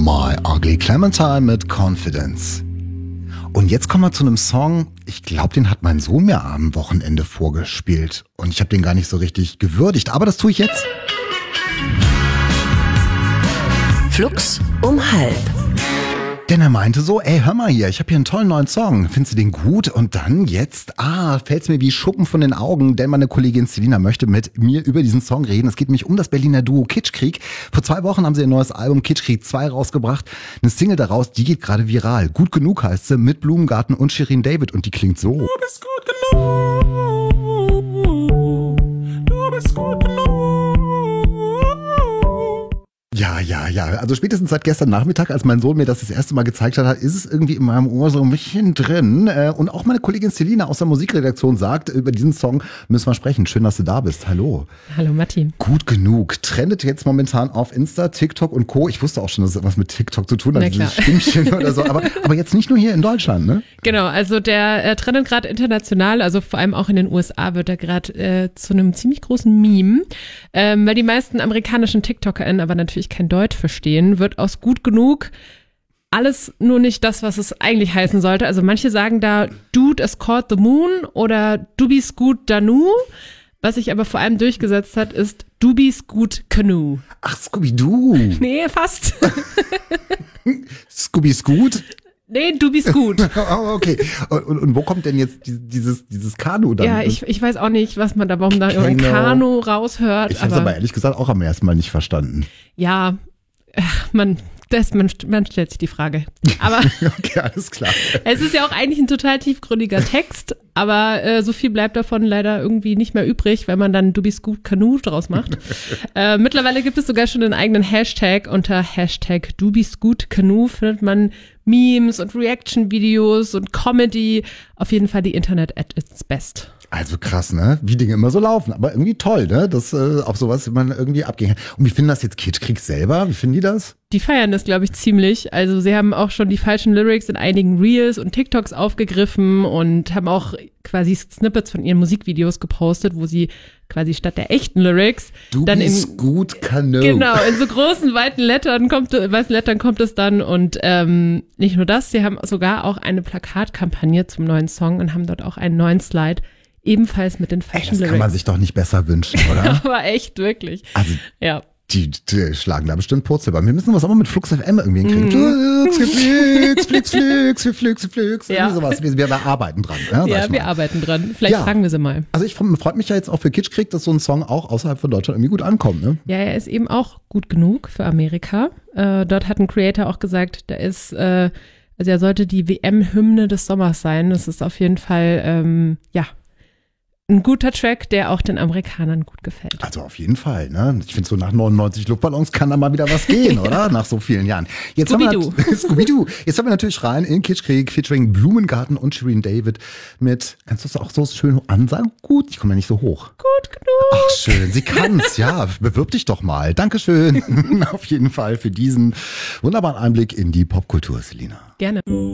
My Ugly Clementine mit Confidence. Und jetzt kommen wir zu einem Song, ich glaube, den hat mein Sohn mir am Wochenende vorgespielt. Und ich habe den gar nicht so richtig gewürdigt, aber das tue ich jetzt. Flux um halb. Denn er meinte so, ey, hör mal hier, ich habe hier einen tollen neuen Song. Findest du den gut? Und dann jetzt, fällt's mir wie Schuppen von den Augen, denn meine Kollegin Selina möchte mit mir über diesen Song reden. Es geht nämlich um das Berliner Duo Kitschkrieg. Vor 2 Wochen haben sie ein neues Album Kitschkrieg 2 rausgebracht. Eine Single daraus, die geht gerade viral. Gut genug heißt sie, mit Blumengarten und Shirin David. Und die klingt so. Du bist gut genug. Du bist gut genug. Ja. Also spätestens seit gestern Nachmittag, als mein Sohn mir das erste Mal gezeigt hat, ist es irgendwie in meinem Ohr so ein bisschen drin. Und auch meine Kollegin Selina aus der Musikredaktion sagt, über diesen Song müssen wir sprechen. Schön, dass du da bist. Hallo. Hallo Martin. Gut genug. Trendet jetzt momentan auf Insta, TikTok und Co. Ich wusste auch schon, dass es irgendwas mit TikTok zu tun hat, dieses Stimmchen oder so. Aber jetzt nicht nur hier in Deutschland, ne? Genau, also der trendet gerade international, also vor allem auch in den USA wird er gerade zu einem ziemlich großen Meme. Weil die meisten amerikanischen TikTokerInnen aber natürlich kein Deutsch verstehen, wird aus gut genug alles nur nicht das, was es eigentlich heißen sollte. Also manche sagen da, Dude escort the moon oder Du bist gut Danu. Was sich aber vor allem durchgesetzt hat, ist Du bist gut Canoe. Ach, Scooby-Doo. Nee, fast. Scooby-Scoot? Nee, du bist gut. Oh, okay. Und wo kommt denn jetzt dieses Kanu dann? Ja, ich weiß auch nicht, warum da ein Kanu raushört. Ich habe es aber ehrlich gesagt auch am ersten Mal nicht verstanden. Ja, man stellt sich die Frage. Aber okay, alles klar. Es ist ja auch eigentlich ein total tiefgründiger Text, aber so viel bleibt davon leider irgendwie nicht mehr übrig, wenn man dann Du bist gut Kanu draus macht. Mittlerweile gibt es sogar schon einen eigenen Hashtag. Unter Hashtag Du bist gut Kanu findet man Memes und Reaction-Videos und Comedy. Auf jeden Fall die Internet at its best. Also krass, ne? Wie Dinge immer so laufen. Aber irgendwie toll, ne? Dass auf sowas man irgendwie abgehen kann. Und wie finden das jetzt Kitschkrieg selber? Wie finden die das? Die feiern das, glaube ich, ziemlich. Also sie haben auch schon die falschen Lyrics in einigen Reels und TikToks aufgegriffen und haben auch quasi Snippets von ihren Musikvideos gepostet, wo sie quasi statt der echten Lyrics Du dann bist gut Kanu. Genau, in so großen, weißen Lettern kommt es dann und nicht nur das, sie haben sogar auch eine Plakatkampagne zum neuen Song und haben dort auch einen neuen Slide, ebenfalls mit den falschen Lyrics. Das kann man sich doch nicht besser wünschen, oder? Aber echt, wirklich. Also, ja. Die schlagen da bestimmt Purzel bei. Wir müssen was auch mal mit Flux FM irgendwie hinkriegen. Flux. Ja. Sowas. Wir arbeiten dran. Ja, wir arbeiten dran. Vielleicht fragen wir sie mal. Also freut mich ja jetzt auch für Kitschkrieg, dass so ein Song auch außerhalb von Deutschland irgendwie gut ankommt. Ne? Ja, er ist eben auch gut genug für Amerika. Dort hat ein Creator auch gesagt, also er sollte die WM-Hymne des Sommers sein. Das ist auf jeden Fall, ein guter Track, der auch den Amerikanern gut gefällt. Also auf jeden Fall, ne? Ich finde so nach 99 Luftballons kann da mal wieder was gehen, oder? Nach so vielen Jahren. Scooby-Doo. Jetzt haben wir natürlich rein in Kitschkrieg featuring Blumengarten und Shirin David mit, kannst du das auch so schön ansagen? Gut, ich komme ja nicht so hoch. Gut genug. Ach schön, sie kann's, ja. Bewirb dich doch mal. Dankeschön auf jeden Fall für diesen wunderbaren Einblick in die Popkultur, Selina. Gerne.